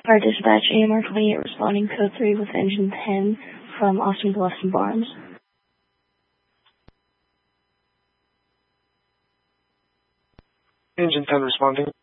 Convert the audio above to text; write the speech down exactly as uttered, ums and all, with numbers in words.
Fire Dispatch, A M R twenty-eight responding code three with engine ten from Austin Bluffton Barnes. Engine ten responding.